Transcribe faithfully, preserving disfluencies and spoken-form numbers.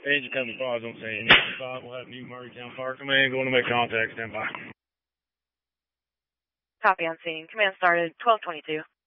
Agent Company Plaza on scene. five will have New Murraytown Fire Command going to make contact. Stand by. Copy on scene. Command started twelve twenty-two.